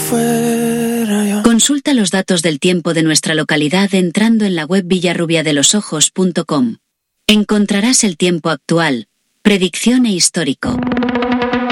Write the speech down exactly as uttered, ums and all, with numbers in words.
fuera yo. Consulta los datos del tiempo de nuestra localidad entrando en la web villarrubiadelosojos punto com. Encontrarás el tiempo actual, predicción e histórico.